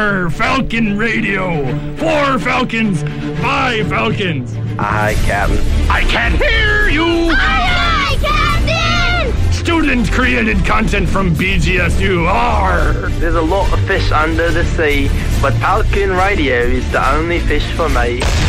Arr, Falcon Radio. 4 Falcons, 5 Falcons. Aye, Captain. I can't hear you. Aye, Captain! Student-created content from BGSU. Arr. There's a lot of fish under the sea, but Falcon Radio is the only fish for me.